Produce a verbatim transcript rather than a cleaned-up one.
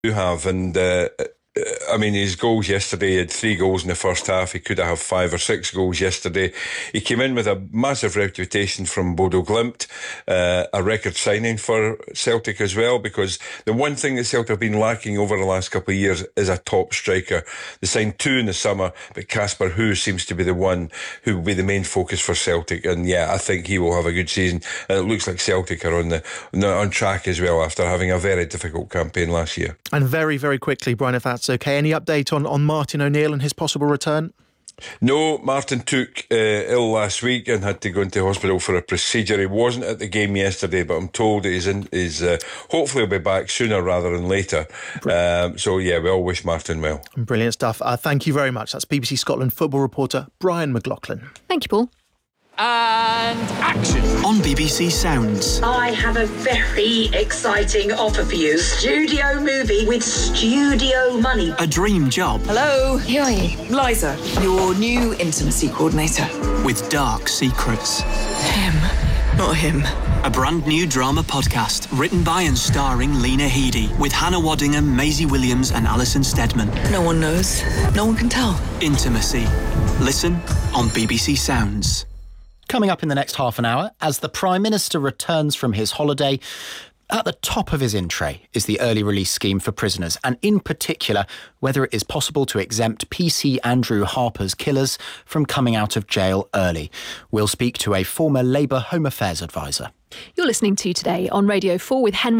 do have, and uh, I mean, his goals yesterday, he had three goals in the first half. He could have had five or six goals yesterday. He came in with a massive reputation from Bodo Glimt, uh, a record signing for Celtic as well, because the one thing that Celtic have been lacking over the last couple of years is a top striker. They signed two in the summer, but Casper Hu seems to be the one who will be the main focus for Celtic. And yeah, I think he will have a good season. And it looks like Celtic are on the on track as well after having a very difficult campaign last year. And very, very quickly, Brian, if that's okay, any update on, on Martin O'Neill and his possible return? No, Martin took uh, ill last week and had to go into hospital for a procedure. He wasn't at the game yesterday, but I'm told he's in. He's uh, hopefully he'll be back sooner rather than later. Um, so yeah, we all wish Martin well. Brilliant stuff. Uh, thank you very much. That's B B C Scotland football reporter Brian McLaughlin. Thank you, Paul. And action on B B C Sounds. I have a very exciting offer for you. Studio movie with studio money. A dream job. Hello, who are you? Liza, your new intimacy coordinator. With dark secrets. Him, not him. A brand new drama podcast written by and starring Lena Headey with Hannah Waddingham, Maisie Williams and Alison Steadman. No one knows. No one can tell. Intimacy. Listen on B B C Sounds. Coming up in the next half an hour, as the Prime Minister returns from his holiday, at the top of his in tray is the early release scheme for prisoners, and in particular, whether it is possible to exempt P C Andrew Harper's killers from coming out of jail early. We'll speak to a former Labour Home Affairs advisor. You're listening to Today on Radio four with Henry